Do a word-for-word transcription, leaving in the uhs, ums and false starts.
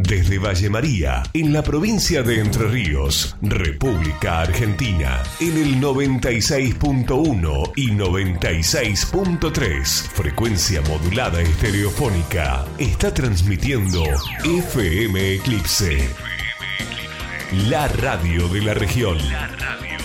Desde Valle María, en la provincia de Entre Ríos, República Argentina, en el noventa y seis punto uno y noventa y seis punto tres, frecuencia modulada estereofónica, está transmitiendo F M Eclipse, la radio de la región. La radio.